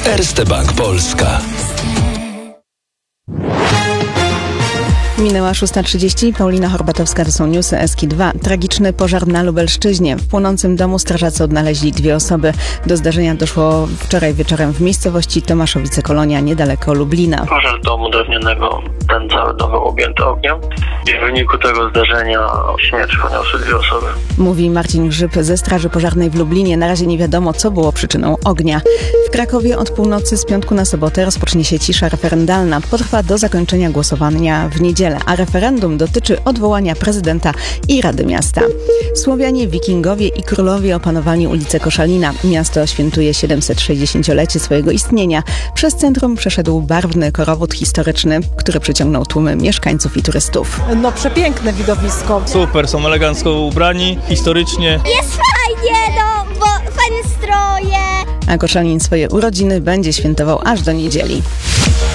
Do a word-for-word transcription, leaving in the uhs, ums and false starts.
Erste Bank Polska. Minęła szósta trzydzieści. Paulina Horbatowska, to są newsy S K I dwa. Tragiczny pożar na Lubelszczyźnie. W płonącym domu strażacy odnaleźli dwie osoby. Do zdarzenia doszło wczoraj wieczorem w miejscowości Tomaszowice-Kolonia, niedaleko Lublina. Pożar domu drewnianego, ten cały dom był objęty ogniem. I w wyniku tego zdarzenia śmierć poniosły dwie osoby. Mówi Marcin Grzyb ze Straży Pożarnej w Lublinie. Na razie nie wiadomo, co było przyczyną ognia. W Krakowie od północy z piątku na sobotę rozpocznie się cisza referendalna. Potrwa do zakończenia głosowania w niedzielę, a referendum dotyczy odwołania prezydenta i Rady Miasta. Słowianie, wikingowie i królowie opanowali ulicę Koszalina. Miasto świętuje siedemset-sześćdziesięciolecie swojego istnienia. Przez centrum przeszedł barwny korowód historyczny, który przyciągnął tłumy mieszkańców i turystów. No przepiękne widowisko. Super, są elegancko ubrani, historycznie. Jest fajnie, no, bo fajne stroje. A Koszalin swoje urodziny będzie świętował aż do niedzieli.